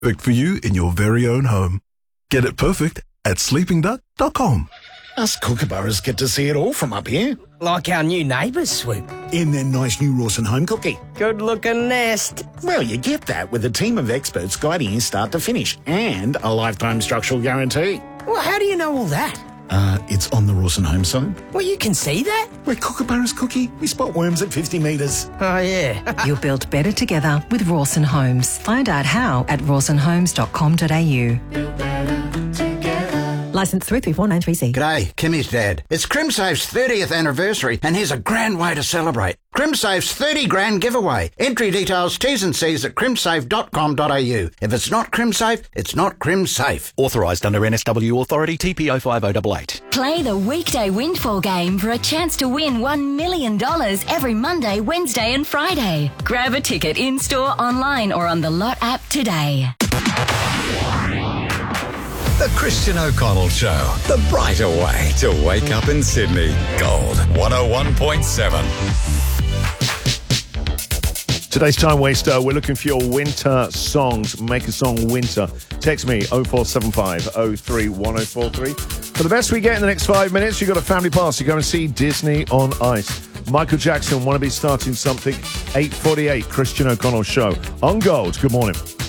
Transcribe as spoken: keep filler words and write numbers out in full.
Perfect for you in your very own home. Get it perfect at sleeping duck dot com. Us kookaburras get to see it all from up here. Like our new neighbours, Swoop. In their nice new Rawson home cookie. Good-looking nest. Well, you get that with a team of experts guiding you start to finish and a lifetime structural guarantee. Well, how do you know all that? Uh, it's on the Rawson home side. Well, you can see that? We're kookaburras, Cookie. We spot worms at fifty metres. Oh, yeah. You'll build better together with Rawson Homes. Find out how at rawson homes dot com dot a u. Licence three three four nine three C. G'day, Kimmy's dad. It's CrimSafe's thirtieth anniversary, and here's a grand way to celebrate. CrimSafe's thirty grand giveaway. Entry details, T's and C's at crimsafe dot com dot a u. If it's not CrimSafe, it's not CrimSafe. Authorised under N S W Authority T P O five oh eight eight. Play the weekday windfall game for a chance to win one million dollars every Monday, Wednesday and Friday. Grab a ticket in-store, online or on the Lot app today. The Christian O'Connell Show, the brighter way to wake up in Sydney. Gold one oh one point seven. Today's Time Waster, we're looking for your winter songs. Make a song winter. Text me oh four seven five oh three one oh four three. For the best we get in the next five minutes, you've got a family pass. You go and see Disney on Ice. Michael Jackson, want to be starting something. eight forty-eight, Christian O'Connell Show. On Gold, good morning.